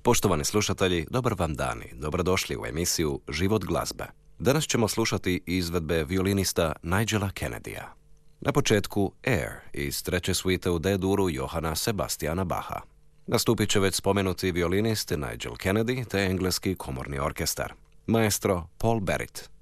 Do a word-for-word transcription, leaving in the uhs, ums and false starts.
Poštovani slušatelji, dobar vam dan i dobrodošli u emisiju Život glazbe. Danas ćemo slušati izvedbe violinista Nigela Kennedya. Na početku Air iz treće suite u D-duru Johana Sebastiana Bacha. Nastupit će već spomenuti violinist Nigel Kennedy te engleski komorni orkestar. Maestro Paul Barrett.